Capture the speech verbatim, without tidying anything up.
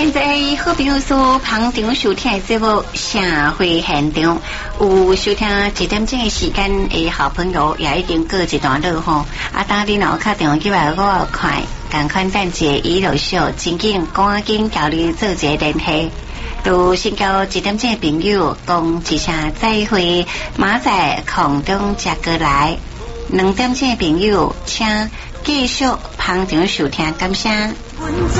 现在好朋友说旁场收听的节目《社会现场》，有收听一点钟的时间的好朋友也已经过一段路吼。啊，当你若打电话进来，我快赶快等一下伊就笑，真紧赶紧交你做一个联系。都先交一点钟的朋友讲一声再会，马在空中接过来。两点钟的朋友，请继续旁场收听，感谢。